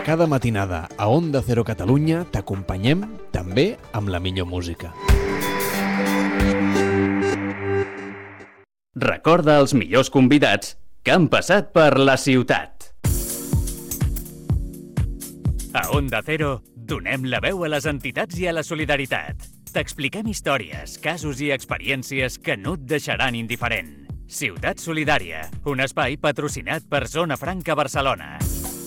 Cada matinada a Onda Cero Catalunya t'acompanyem també amb la millor música. Recorda els millors convidats que han passat per la ciutat. A Onda Cero donem la veu a les entitats i a la solidaritat. T'expliquem històries, casos i experiències que no et deixaran indiferent. Ciutat Solidària, un espai patrocinat per Zona Franca Barcelona.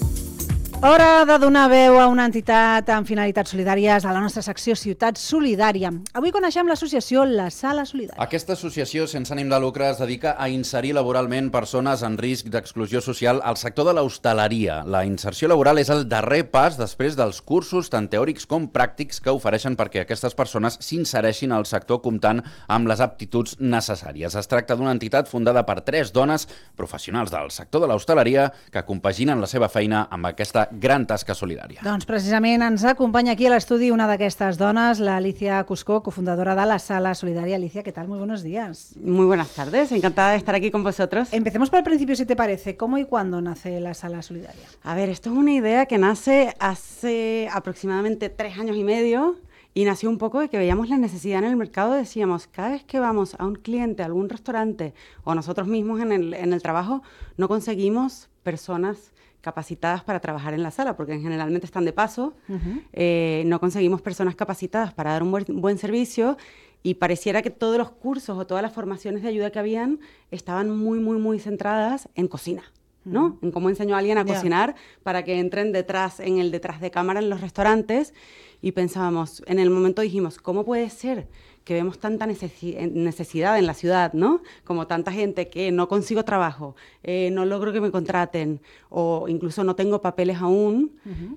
Hora de donar veu a una entitat amb finalitats solidàries a la nostra secció Ciutat Solidària. Avui coneixem l'associació La Sala Solidària. Aquesta associació sense ànim de lucre es dedica a inserir laboralment persones en risc d'exclusió social al sector de l'hostaleria. La inserció laboral és el darrer pas després dels cursos tant teòrics com pràctics que ofereixen perquè aquestes persones s'insereixin al sector comptant amb les aptituds necessàries. Es tracta d'una entitat fundada per 3 dones professionals del sector de l'hostaleria que compaginen la seva feina amb aquesta gran tasca solidària. Doncs precisament ens acompaña aquí a l'estudi una d'aquestes dones, la Alicia Cuscó, cofundadora de la Sala Solidaria. Alicia, ¿qué tal? Muy buenos días. Muy buenas tardes, encantada de estar aquí con vosotros. Empecemos por el principio, si te parece. ¿Cómo y cuándo nace la Sala Solidaria? A ver, esto es una idea que nace hace aproximadamente 3 años y medio y nació un poco de que veíamos la necesidad en el mercado. Decíamos, cada vez que vamos a un cliente, a algún restaurante o nosotros mismos en el trabajo, no conseguimos personas capacitadas para trabajar en la sala, porque generalmente están de paso, no conseguimos personas capacitadas para dar un buen servicio y pareciera que todos los cursos o todas las formaciones de ayuda que habían estaban muy centradas en cocina, ¿no? En cómo enseñó a alguien a cocinar para que entren en el detrás de cámara en los restaurantes y pensábamos, en el momento dijimos, ¿cómo puede ser que vemos tanta necesidad en la ciudad, ¿no? Como tanta gente que no consigo trabajo, no logro que me contraten o incluso no tengo papeles aún.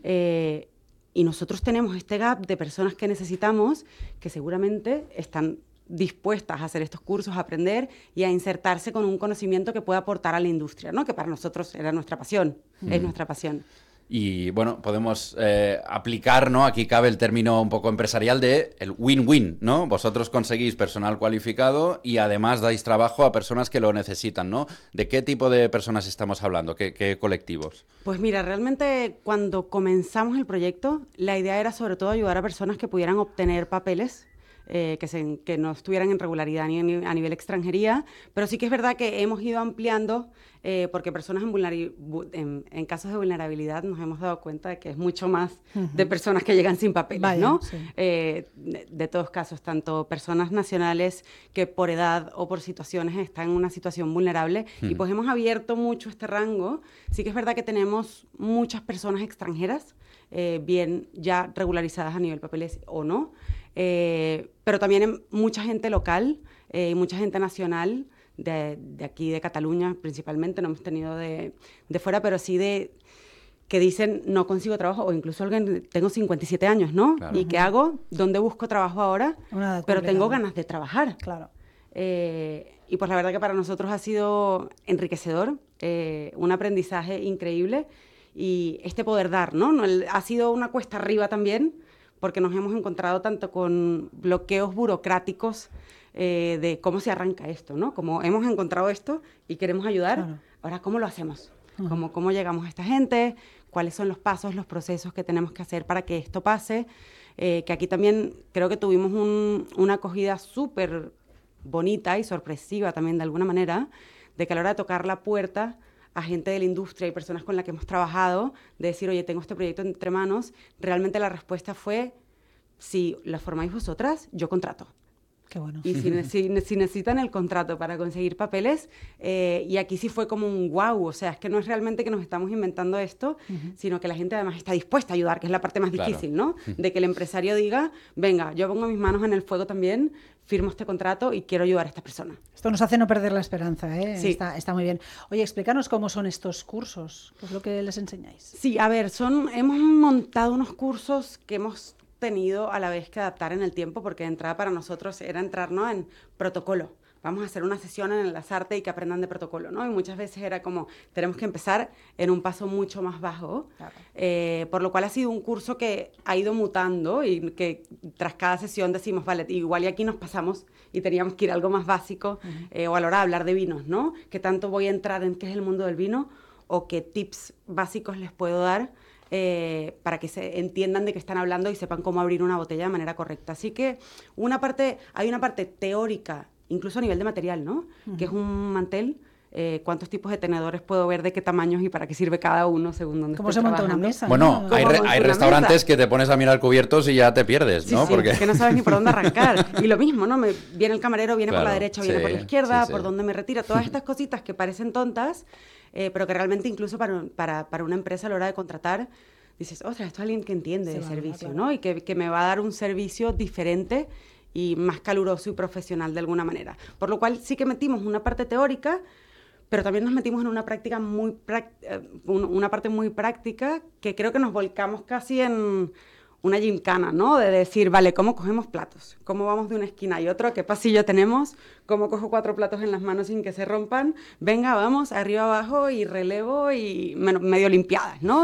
Y nosotros tenemos este gap de personas que necesitamos que seguramente están dispuestas a hacer estos cursos, a aprender y a insertarse con un conocimiento que pueda aportar a la industria, ¿no? Que para nosotros era nuestra pasión, es nuestra pasión. Y bueno, podemos aplicar, ¿no? Aquí cabe el término un poco empresarial de el win-win, ¿no? Vosotros conseguís personal cualificado y además dais trabajo a personas que lo necesitan, ¿no? ¿De qué tipo de personas estamos hablando? ¿Qué colectivos? Pues mira, realmente cuando comenzamos el proyecto, la idea era sobre todo ayudar a personas que pudieran obtener papeles, que no estuvieran en regularidad ni a nivel extranjería, pero sí que es verdad que hemos ido ampliando porque personas en casos de vulnerabilidad nos hemos dado cuenta de que es mucho más de personas que llegan sin papeles, vaya, ¿no? Sí. De todos casos, tanto personas nacionales que por edad o por situaciones están en una situación vulnerable y pues hemos abierto mucho este rango. Sí que es verdad que tenemos muchas personas extranjeras, bien ya regularizadas a nivel papeles o no, pero también mucha gente local y mucha gente nacional de aquí de Cataluña principalmente, no hemos tenido de fuera, pero sí que dicen no consigo trabajo o incluso alguien, tengo 57 años, ¿no? Claro. ¿Y qué hago? ¿Dónde busco trabajo ahora? Pero tengo ganas de trabajar. Claro. Y pues la verdad que para nosotros ha sido enriquecedor, un aprendizaje increíble y este poder dar, ¿no? Ha sido una cuesta arriba también, porque nos hemos encontrado tanto con bloqueos burocráticos de cómo se arranca esto, ¿no? Como hemos encontrado esto y queremos ayudar, claro. Ahora, ¿cómo lo hacemos? ¿Cómo llegamos a esta gente? ¿Cuáles son los pasos, los procesos que tenemos que hacer para que esto pase? Que aquí también creo que tuvimos una acogida súper bonita y sorpresiva también de alguna manera, de que a la hora de tocar la puerta a gente de la industria y personas con las que hemos trabajado, de decir, oye, tengo este proyecto entre manos, realmente la respuesta fue, si la formáis vosotras, yo contrato. Qué bueno. Y si necesitan el contrato para conseguir papeles, y aquí sí fue como un wow, o sea, es que no es realmente que nos estamos inventando esto, sino que la gente además está dispuesta a ayudar, que es la parte más difícil, ¿no? De que el empresario diga, venga, yo pongo mis manos en el fuego también, firmo este contrato y quiero ayudar a esta persona. Esto nos hace no perder la esperanza, ¿eh? Sí. Está muy bien. Oye, explícanos cómo son estos cursos, qué es lo que les enseñáis. Sí, a ver, hemos montado unos cursos que hemos tenido a la vez que adaptar en el tiempo, porque de entrada para nosotros era entrar, ¿no?, en protocolo. Vamos a hacer una sesión en Enlazarte y que aprendan de protocolo, ¿no? Y muchas veces era como, tenemos que empezar en un paso mucho más bajo, claro. Por lo cual ha sido un curso que ha ido mutando y que tras cada sesión decimos, vale, igual y aquí nos pasamos y teníamos que ir a algo más básico, o a la hora de hablar de vinos, ¿no? ¿Qué tanto voy a entrar en qué es el mundo del vino o qué tips básicos les puedo dar para que se entiendan de qué están hablando y sepan cómo abrir una botella de manera correcta. Así que hay una parte teórica, incluso a nivel de material, ¿no? Que es un mantel. ¿Cuántos tipos de tenedores puedo ver, de qué tamaños y para qué sirve cada uno según dónde ¿Cómo estoy se monta una trabajando? mesa? Bueno, ¿no? hay restaurantes que te pones a mirar cubiertos y ya te pierdes, ¿no? Sí, Porque... que no sabes ni por dónde arrancar. Y lo mismo, ¿no? Viene el camarero, viene por la Claro, derecha, viene sí, por la izquierda, sí. por dónde me retira. Todas estas cositas que parecen tontas, pero que realmente incluso para una empresa a la hora de contratar, dices, ostras, esto es alguien que entiende de servicio, claro. ¿no? Y que me va a dar un servicio diferente y más caluroso y profesional de alguna manera. Por lo cual sí que metimos una parte teórica, pero también nos metimos en una práctica una parte muy práctica, que creo que nos volcamos casi en una gimcana, ¿no? De decir, vale, ¿cómo cogemos platos? ¿Cómo vamos de una esquina y otra? ¿Qué pasillo tenemos? ¿Cómo cojo 4 platos en las manos sin que se rompan? Venga, vamos, arriba, abajo, y relevo, y medio limpiadas, ¿no?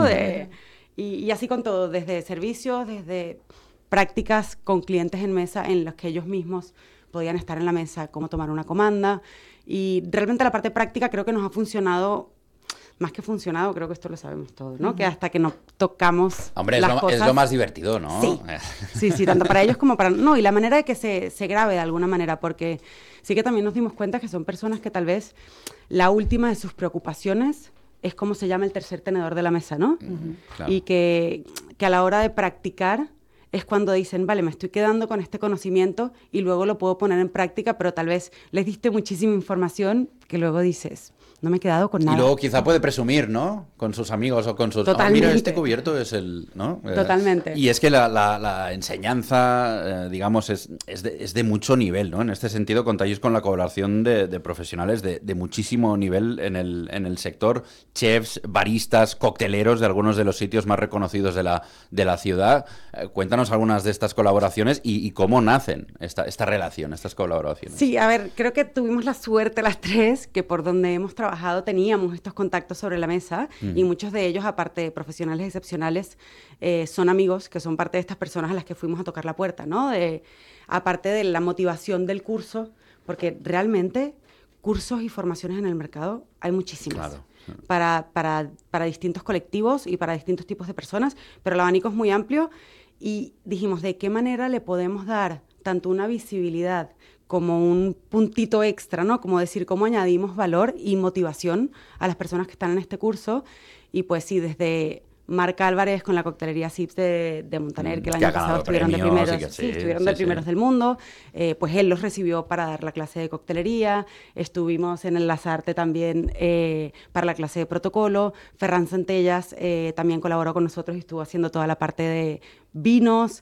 Y así con todo, desde servicios, desde prácticas con clientes en mesa en los que ellos mismos podían estar en la mesa, cómo tomar una comanda. Y realmente la parte práctica creo que nos ha funcionado, más que funcionado, creo que esto lo sabemos todos, ¿no? Que hasta que nos tocamos Hombre, las cosas... es lo más divertido, ¿no? Sí, tanto para ellos como para... No, y la manera de que se grabe de alguna manera, porque sí que también nos dimos cuenta que son personas que tal vez la última de sus preocupaciones es cómo se llama el tercer tenedor de la mesa, ¿no? Claro. Y que a la hora de practicar es cuando dicen, vale, me estoy quedando con este conocimiento y luego lo puedo poner en práctica, pero tal vez les diste muchísima información que luego dices, no me he quedado con nada. Y luego quizá puede presumir, ¿no? Con sus amigos o con sus... Totalmente. Mira, este cubierto es el... ¿no? Totalmente. Y es que la enseñanza, digamos, es de mucho nivel, ¿no? En este sentido, contáis con la colaboración de profesionales de muchísimo nivel en el sector, chefs, baristas, cocteleros de algunos de los sitios más reconocidos de la ciudad. Cuéntanos algunas de estas colaboraciones y cómo nacen esta relación, estas colaboraciones. Sí, a ver, creo que tuvimos la suerte las tres, que por donde hemos trabajado teníamos estos contactos sobre la mesa, y muchos de ellos, aparte de profesionales excepcionales, son amigos, que son parte de estas personas a las que fuimos a tocar la puerta, ¿no? Aparte de la motivación del curso, porque realmente cursos y formaciones en el mercado hay muchísimas. Claro. Para distintos colectivos y para distintos tipos de personas, pero el abanico es muy amplio, y dijimos, ¿de qué manera le podemos dar tanto una visibilidad como un puntito extra, ¿no? Como decir, cómo añadimos valor y motivación a las personas que están en este curso? Y pues sí, desde Marc Álvarez con la coctelería Sips de Montaner, que el año pasado estuvieron de primeros, estuvieron de primeros del mundo, pues él los recibió para dar la clase de coctelería. Estuvimos en el Lasarte también para la clase de protocolo. Ferran Centellas también colaboró con nosotros y estuvo haciendo toda la parte de vinos.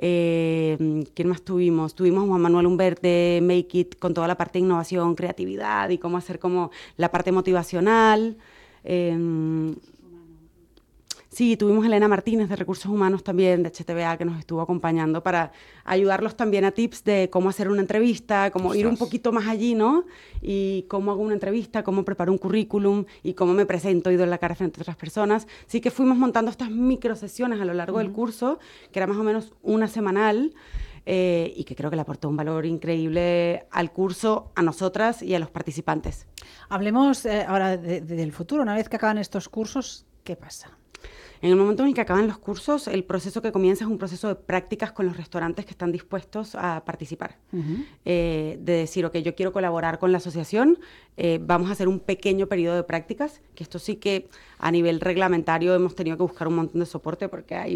¿Quién más tuvimos? Tuvimos Juan Manuel Humbert de Make It con toda la parte de innovación, creatividad y cómo hacer como la parte motivacional. Sí, tuvimos a Elena Martínez de Recursos Humanos también, de HTBA, que nos estuvo acompañando para ayudarlos también a tips de cómo hacer una entrevista, cómo ir un poquito más allí, ¿no? Y cómo hago una entrevista, cómo preparo un currículum y cómo me presento y doy la cara frente a otras personas. Así que fuimos montando estas microsesiones a lo largo del curso, que era más o menos una semanal, y que creo que le aportó un valor increíble al curso, a nosotras y a los participantes. Hablemos ahora del futuro. Una vez que acaban estos cursos, ¿qué pasa? En el momento en el que acaban los cursos, el proceso que comienza es un proceso de prácticas con los restaurantes que están dispuestos a participar. De decir, ok, yo quiero colaborar con la asociación, vamos a hacer un pequeño periodo de prácticas, que esto sí que a nivel reglamentario hemos tenido que buscar un montón de soporte porque hay